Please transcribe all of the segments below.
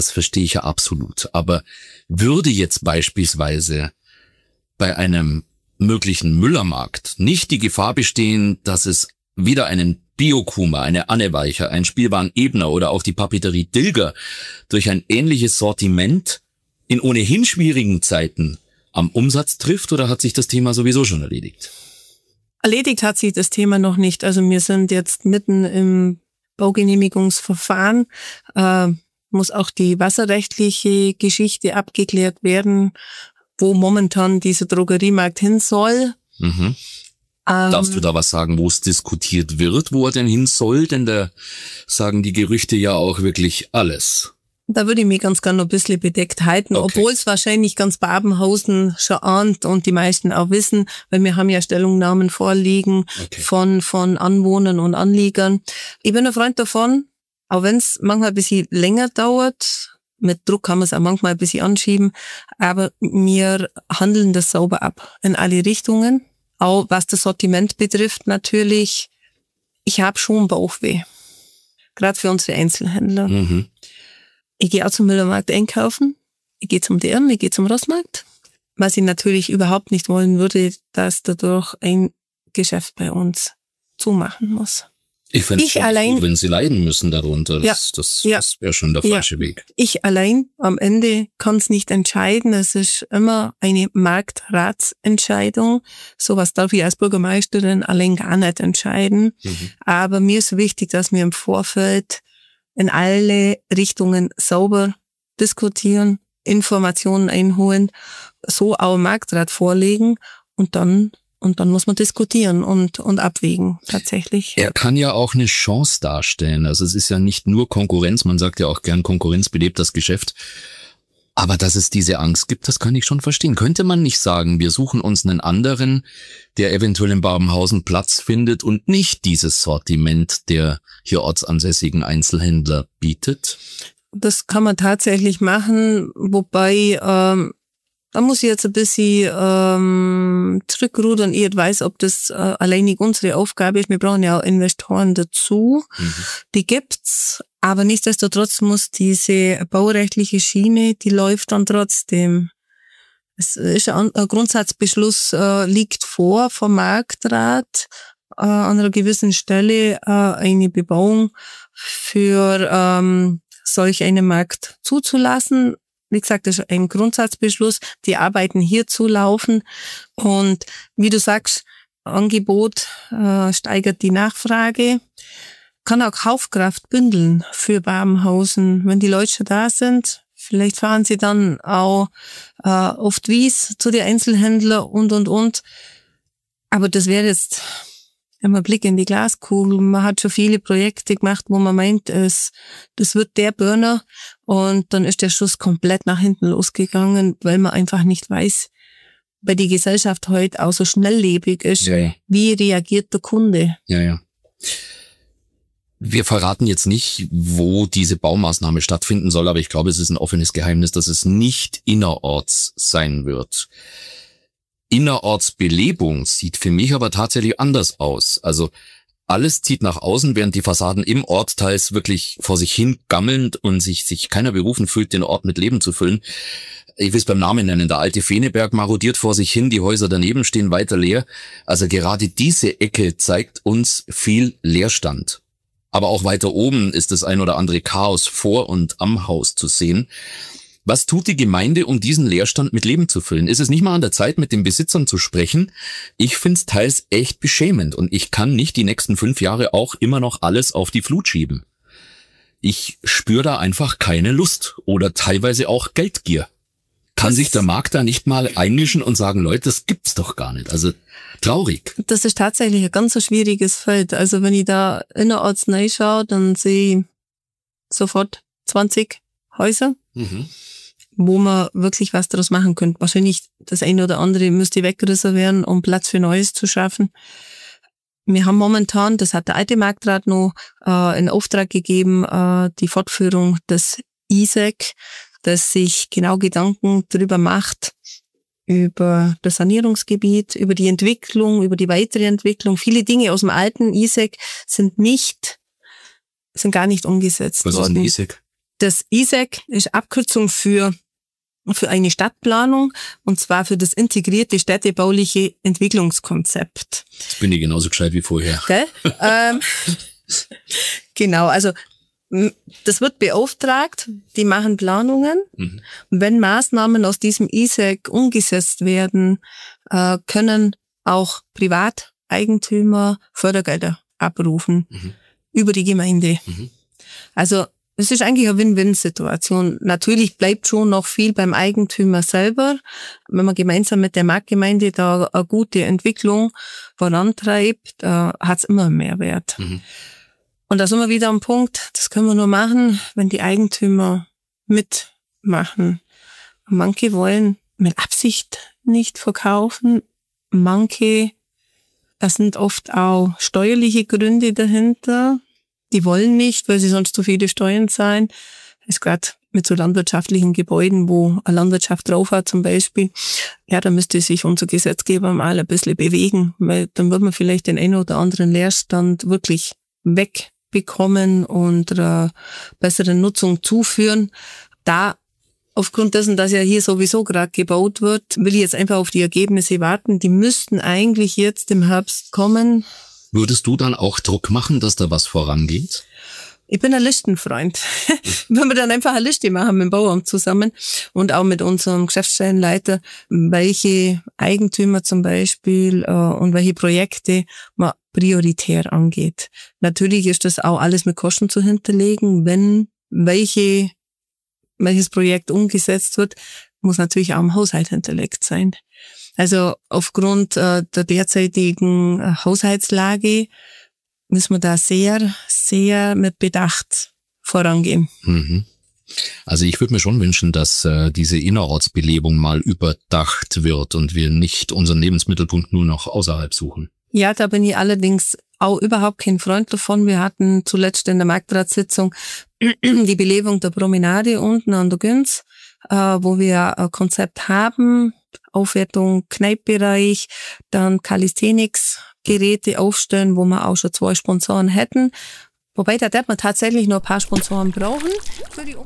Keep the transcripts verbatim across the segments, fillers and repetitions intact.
das verstehe ich ja absolut. Aber würde jetzt beispielsweise bei einem möglichen Müllermarkt nicht die Gefahr bestehen, dass es wieder einen Bio-Kuma, eine Anne Weicher, einen Spielwaren Ebner oder auch die Papeterie Dilger durch ein ähnliches Sortiment in ohnehin schwierigen Zeiten am Umsatz trifft, oder hat sich das Thema sowieso schon erledigt? Erledigt hat sich das Thema noch nicht. Also wir sind jetzt mitten im Baugenehmigungsverfahren. Äh, muss auch die wasserrechtliche Geschichte abgeklärt werden, wo momentan dieser Drogeriemarkt hin soll. Mhm. Ähm, Darfst du da was sagen, wo es diskutiert wird, wo er denn hin soll? Denn da sagen die Gerüchte ja auch wirklich alles. Da würde ich mich ganz gerne noch ein bisschen bedeckt halten, okay. Obwohl es wahrscheinlich ganz Babenhausen schon ahnt und die meisten auch wissen, weil wir haben ja Stellungnahmen vorliegen okay. von von Anwohnern und Anliegern. Ich bin ein Freund davon, auch wenn es manchmal ein bisschen länger dauert, mit Druck kann man es auch manchmal ein bisschen anschieben, aber wir handeln das sauber ab in alle Richtungen. Auch was das Sortiment betrifft natürlich, ich habe schon Bauchweh, gerade für unsere Einzelhändler. Mhm. Ich gehe auch zum Müllermarkt einkaufen, ich gehe zum D M, ich gehe zum Rossmarkt. Was ich natürlich überhaupt nicht wollen würde, dass dadurch ein Geschäft bei uns zumachen muss. Ich finde es gut, wenn sie leiden müssen darunter. Das, ja, das, ja, das wäre schon der falsche ja. Weg. Ich allein am Ende kann es nicht entscheiden. Es ist immer eine Marktratsentscheidung. Sowas darf ich als Bürgermeisterin allein gar nicht entscheiden. Mhm. Aber mir ist wichtig, dass wir im Vorfeld in alle Richtungen sauber diskutieren, Informationen einholen, so auch im Marktrat vorlegen und dann Und dann muss man diskutieren und und abwägen, tatsächlich. Er kann ja auch eine Chance darstellen. Also es ist ja nicht nur Konkurrenz, man sagt ja auch gern, Konkurrenz belebt das Geschäft. Aber dass es diese Angst gibt, das kann ich schon verstehen. Könnte man nicht sagen, wir suchen uns einen anderen, der eventuell in Babenhausen Platz findet und nicht dieses Sortiment der hier ortsansässigen Einzelhändler bietet? Das kann man tatsächlich machen, wobei... Ähm, Da muss ich jetzt ein bisschen ähm, zurückrudern. Ich weiß, ob das äh, alleinig unsere Aufgabe ist. Wir brauchen ja auch Investoren dazu. Mhm. Die gibt's. Aber nichtsdestotrotz muss diese baurechtliche Schiene, die läuft dann trotzdem. Es ist ein, ein Grundsatzbeschluss, äh, liegt vor vom Marktrat äh, an einer gewissen Stelle äh, eine Bebauung für ähm, solch einen Markt zuzulassen. Wie gesagt, das ist ein Grundsatzbeschluss. Die Arbeiten hierzu laufen. Und wie du sagst, Angebot äh, steigert die Nachfrage. Kann auch Kaufkraft bündeln für Babenhausen. Wenn die Leute schon da sind, vielleicht fahren sie dann auch äh, oft Wies zu den Einzelhändlern und, und, und. Aber das wäre jetzt immer ein Blick in die Glaskugel. Man hat schon viele Projekte gemacht, wo man meint, es, das wird der Burner. Und dann ist der Schuss komplett nach hinten losgegangen, weil man einfach nicht weiß, weil die Gesellschaft heute auch so schnelllebig ist, ja, ja. Wie reagiert der Kunde? Ja, ja. Wir verraten jetzt nicht, wo diese Baumaßnahme stattfinden soll, aber ich glaube, es ist ein offenes Geheimnis, dass es nicht innerorts sein wird. Innerortsbelebung sieht für mich aber tatsächlich anders aus. Also alles zieht nach außen, während die Fassaden im Ort teils wirklich vor sich hin gammeln und sich sich keiner berufen fühlt, den Ort mit Leben zu füllen. Ich will es beim Namen nennen, der alte Feneberg marodiert vor sich hin, die Häuser daneben stehen weiter leer. Also gerade diese Ecke zeigt uns viel Leerstand. Aber auch weiter oben ist das ein oder andere Chaos vor und am Haus zu sehen. Was tut die Gemeinde, um diesen Leerstand mit Leben zu füllen? Ist es nicht mal an der Zeit, mit den Besitzern zu sprechen? Ich find's teils echt beschämend und ich kann nicht die nächsten fünf Jahre auch immer noch alles auf die Flut schieben. Ich spüre da einfach keine Lust oder teilweise auch Geldgier. Kann sich der Markt da nicht mal einmischen und sagen, Leute, das gibt's doch gar nicht. Also traurig. Das ist tatsächlich ein ganz so schwieriges Feld. Also wenn ich da innerorts reinschaue, dann sehe ich sofort zwanzig Häuser. Mhm. Wo man wirklich was daraus machen könnte. Wahrscheinlich das eine oder andere müsste weggerissen werden, um Platz für Neues zu schaffen. Wir haben momentan, das hat der alte Marktrat noch äh, in Auftrag gegeben, äh, die Fortführung des I S E C, das sich genau Gedanken darüber macht, über das Sanierungsgebiet, über die Entwicklung, über die weitere Entwicklung. Viele Dinge aus dem alten I S E C sind nicht, sind gar nicht umgesetzt Was worden. Was ist ein I S E C? Das I S E C ist Abkürzung für für eine Stadtplanung, und zwar für das integrierte städtebauliche Entwicklungskonzept. Jetzt bin ich genauso gescheit wie vorher. Gell? ähm, genau, also das wird beauftragt, die machen Planungen. Mhm. Und wenn Maßnahmen aus diesem I S E C umgesetzt werden, äh, können auch Privateigentümer Fördergelder abrufen mhm. über die Gemeinde. Mhm. Also es ist eigentlich eine Win-Win-Situation. Natürlich bleibt schon noch viel beim Eigentümer selber. Wenn man gemeinsam mit der Marktgemeinde da eine gute Entwicklung vorantreibt, äh, hat es immer einen Mehrwert. Mhm. Und da sind wir wieder am Punkt, das können wir nur machen, wenn die Eigentümer mitmachen. Manche wollen mit Absicht nicht verkaufen. Manche, das sind oft auch steuerliche Gründe dahinter. Die wollen nicht, weil sie sonst zu viele Steuern zahlen. Das ist gerade mit so landwirtschaftlichen Gebäuden, wo eine Landwirtschaft drauf hat zum Beispiel. Ja, da müsste sich unser Gesetzgeber mal ein bisschen bewegen, weil dann wird man vielleicht den einen oder anderen Leerstand wirklich wegbekommen und einer besseren Nutzung zuführen. Da, aufgrund dessen, dass ja hier sowieso gerade gebaut wird, will ich jetzt einfach auf die Ergebnisse warten. Die müssten eigentlich jetzt im Herbst kommen. Würdest du dann auch Druck machen, dass da was vorangeht? Ich bin ein Listenfreund. Wenn wir dann einfach eine Liste machen mit dem Bauamt zusammen und auch mit unserem Geschäftsstellenleiter, welche Eigentümer zum Beispiel äh, und welche Projekte man prioritär angeht. Natürlich ist das auch alles mit Kosten zu hinterlegen. Wenn welche welches Projekt umgesetzt wird, muss natürlich auch im Haushalt hinterlegt sein. Also aufgrund äh, der derzeitigen äh, Haushaltslage müssen wir da sehr, sehr mit Bedacht vorangehen. Mhm. Also ich würde mir schon wünschen, dass äh, diese Innerortsbelebung mal überdacht wird und wir nicht unseren Lebensmittelpunkt nur noch außerhalb suchen. Ja, da bin ich allerdings auch überhaupt kein Freund davon. Wir hatten zuletzt in der Marktratssitzung die Belebung der Promenade unten an der Günz, äh, wo wir ein Konzept haben, Aufwertung Kneippbereich, dann Calisthenics-Geräte aufstellen, wo wir auch schon zwei Sponsoren hätten. Wobei, da wird man tatsächlich noch ein paar Sponsoren brauchen. Für die um-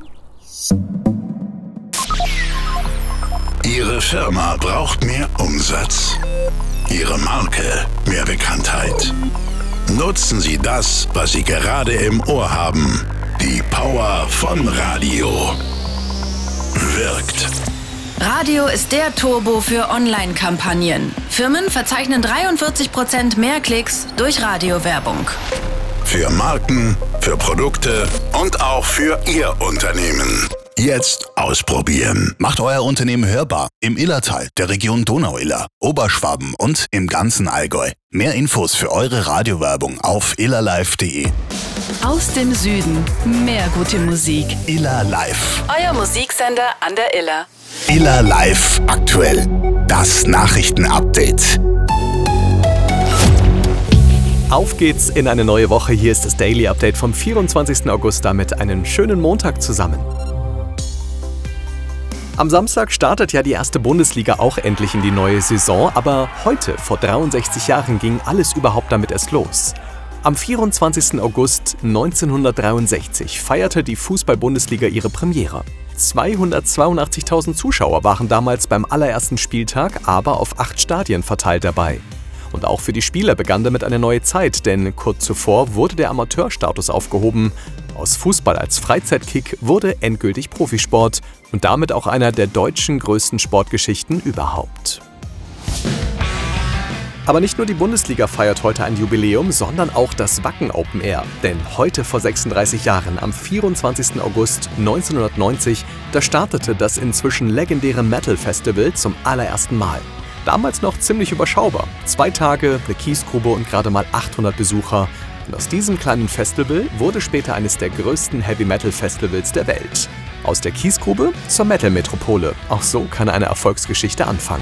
Ihre Firma braucht mehr Umsatz. Ihre Marke mehr Bekanntheit. Nutzen Sie das, was Sie gerade im Ohr haben. Die Power von Radio. Wirkt. Radio ist der Turbo für Online-Kampagnen. Firmen verzeichnen dreiundvierzig Prozent mehr Klicks durch Radiowerbung. Für Marken, für Produkte und auch für Ihr Unternehmen. Jetzt ausprobieren. Macht euer Unternehmen hörbar im Illertal, der Region Donau-Iller, Oberschwaben und im ganzen Allgäu. Mehr Infos für eure Radiowerbung auf illerlive punkt de. Aus dem Süden mehr gute Musik. Iller Live. Euer Musiksender an der Iller. Iller Live aktuell. Das Nachrichtenupdate. Auf geht's in eine neue Woche. Hier ist das Daily Update vom vierundzwanzigsten August. Damit einen schönen Montag zusammen. Am Samstag startet ja die erste Bundesliga auch endlich in die neue Saison, aber heute, vor dreiundsechzig Jahren, ging alles überhaupt damit erst los. Am vierundzwanzigsten August neunzehnhundertdreiundsechzig feierte die Fußball-Bundesliga ihre Premiere. zweihundertzweiundachtzigtausend Zuschauer waren damals beim allerersten Spieltag, aber auf acht Stadien verteilt dabei. Und auch für die Spieler begann damit eine neue Zeit, denn kurz zuvor wurde der Amateurstatus aufgehoben. Aus Fußball als Freizeitkick wurde endgültig Profisport und damit auch einer der deutschen größten Sportgeschichten überhaupt. Aber nicht nur die Bundesliga feiert heute ein Jubiläum, sondern auch das Wacken Open Air. Denn heute vor sechsunddreißig Jahren, am vierundzwanzigsten August neunzehnhundertneunzig, da startete das inzwischen legendäre Metal Festival zum allerersten Mal. Damals noch ziemlich überschaubar. Zwei Tage, eine Kiesgrube und gerade mal achthundert Besucher. Und aus diesem kleinen Festival wurde später eines der größten Heavy-Metal-Festivals der Welt. Aus der Kiesgrube zur Metal-Metropole. Auch so kann eine Erfolgsgeschichte anfangen.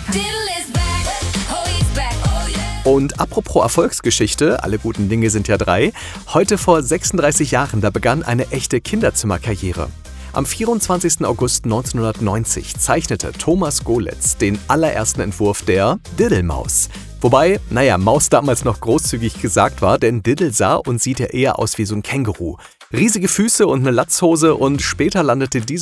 Und apropos Erfolgsgeschichte, alle guten Dinge sind ja drei. Heute vor sechsunddreißig Jahren, da begann eine echte Kinderzimmerkarriere. Am vierundzwanzigsten August neunzehnhundertneunzig zeichnete Thomas Golitz den allerersten Entwurf der Diddlemaus. Wobei, naja, Maus damals noch großzügig gesagt war, denn Diddle sah und sieht ja eher aus wie so ein Känguru. Riesige Füße und eine Latzhose und später landete diese